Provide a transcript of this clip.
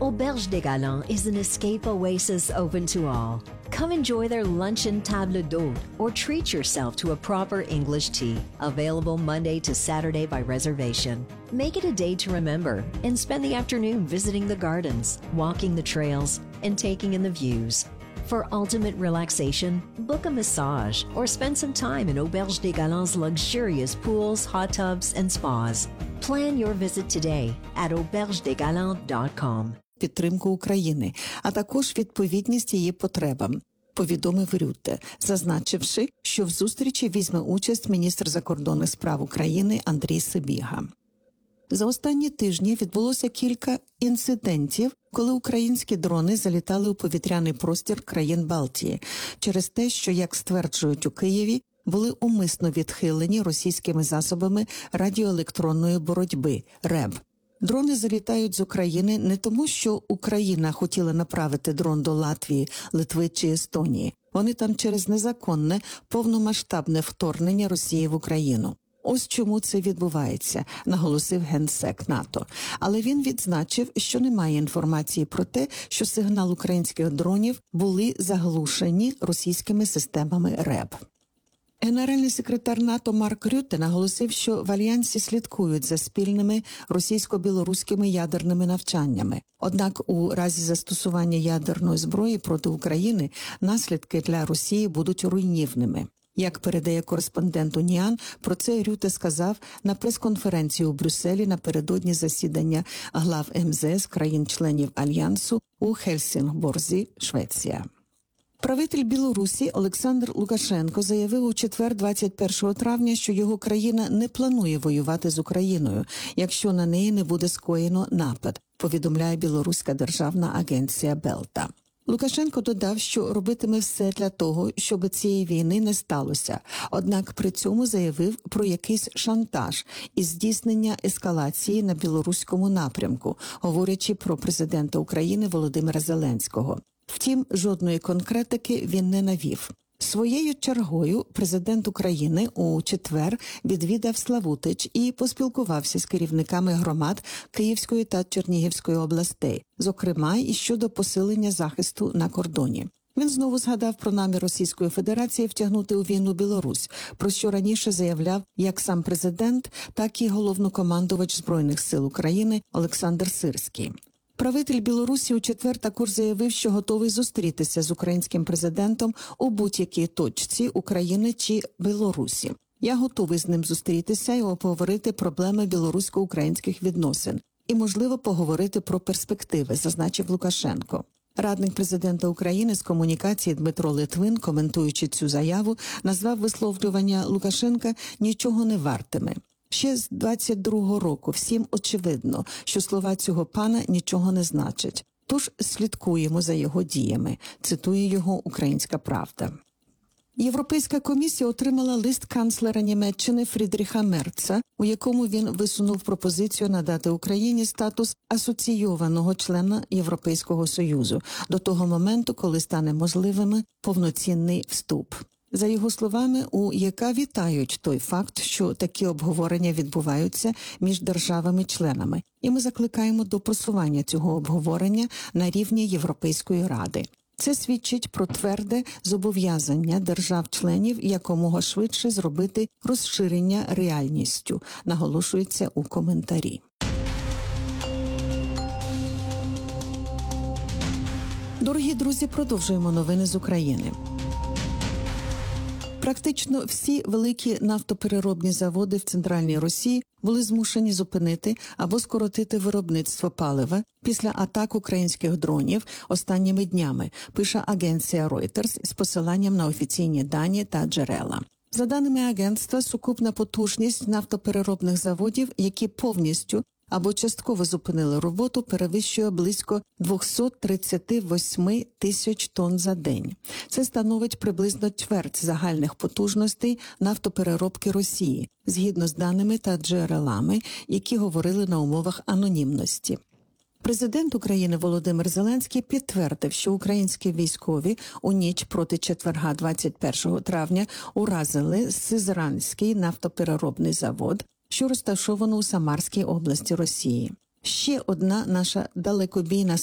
Auberge des Galants is an escape oasis open to all. Come enjoy their luncheon table d'hôte or treat yourself to a proper English tea, available Monday to Saturday by reservation. Make it a day to remember and spend the afternoon visiting the gardens, walking the trails, and taking in the views. For ultimate relaxation, book a massage or spend some time in Auberge des Galants' luxurious pools, hot tubs, and spas. Plan your visit today at aubergedesgalants.com. Підтримку України, а також відповідність її потребам, повідомив Рютте, зазначивши, що в зустрічі візьме участь міністр закордонних справ України Андрій Сибіга. За останні тижні відбулося кілька інцидентів, коли українські дрони залітали у повітряний простір країн Балтії через те, що, як стверджують у Києві, були умисно відхилені російськими засобами радіоелектронної боротьби РЕБ. Дрони залітають з України не тому, що Україна хотіла направити дрон до Латвії, Литви чи Естонії. Вони там через незаконне, повномасштабне вторгнення Росії в Україну. Ось чому це відбувається, наголосив генсек НАТО. Але він відзначив, що немає інформації про те, що сигнал українських дронів були заглушені російськими системами РЕБ. Генеральний секретар НАТО Марк Рютте наголосив, що в Альянсі слідкують за спільними російсько-білоруськими ядерними навчаннями. Однак у разі застосування ядерної зброї проти України наслідки для Росії будуть руйнівними. Як передає кореспондент УНІАН, про це Рютте сказав на прес-конференції у Брюсселі напередодні засідання глав МЗС країн-членів Альянсу у Хельсінгборзі, Швеція. Правитель Білорусі Олександр Лукашенко заявив у четвер 21 травня, що його країна не планує воювати з Україною, якщо на неї не буде скоєно напад, повідомляє білоруська державна агенція Белта. Лукашенко додав, що робитиме все для того, щоб цієї війни не сталося, однак при цьому заявив про якийсь шантаж і здійснення ескалації на білоруському напрямку, говорячи про президента України Володимира Зеленського. Втім, жодної конкретики він не навів. Своєю чергою президент України у четвер відвідав Славутич і поспілкувався з керівниками громад Київської та Чернігівської областей, зокрема і щодо посилення захисту на кордоні. Він знову згадав про намір Російської Федерації втягнути у війну Білорусь, про що раніше заявляв як сам президент, так і головнокомандувач Збройних сил України Олександр Сирський. Правитель Білорусі у четвер також заявив, що готовий зустрітися з українським президентом у будь-якій точці України чи Білорусі. Я готовий з ним зустрітися і обговорити проблеми білорусько-українських відносин. І, можливо, поговорити про перспективи, зазначив Лукашенко. Радник президента України з комунікації Дмитро Литвин, коментуючи цю заяву, назвав висловлювання Лукашенка «нічого не вартими». Ще з 22-го року всім очевидно, що слова цього пана нічого не значать. Тож слідкуємо за його діями, цитує його «Українська правда». Європейська комісія отримала лист канцлера Німеччини Фрідріха Мерца, у якому він висунув пропозицію надати Україні статус асоційованого члена Європейського Союзу до того моменту, коли стане можливим повноцінний вступ. За його словами, у ЄК вітають той факт, що такі обговорення відбуваються між державами-членами, і ми закликаємо до просування цього обговорення на рівні Європейської Ради. Це свідчить про тверде зобов'язання держав-членів якомога швидше зробити розширення реальністю, наголошується у коментарі. Дорогі друзі, продовжуємо новини з України. Практично всі великі нафтопереробні заводи в центральній Росії були змушені зупинити або скоротити виробництво палива після атак українських дронів останніми днями, пише агенція Reuters з посиланням на офіційні дані та джерела. За даними агентства, сукупна потужність нафтопереробних заводів, які повністю або частково зупинили роботу, перевищує близько 238 тисяч тонн за день. Це становить приблизно чверть загальних потужностей нафтопереробки Росії, згідно з даними та джерелами, які говорили на умовах анонімності. Президент України Володимир Зеленський підтвердив, що українські військові у ніч проти четверга 21 травня уразили Сизранський нафтопереробний завод, що розташовано у Самарській області Росії. Ще одна наша далекобійна